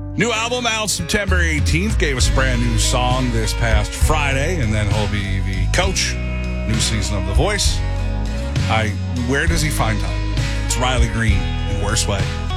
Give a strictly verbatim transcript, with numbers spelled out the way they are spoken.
New album out September eighteenth. Gave us a brand new song this past Friday, and then he'll be the coach. New season of The Voice. I. Where does he find time? It's Riley Green in Worst Way.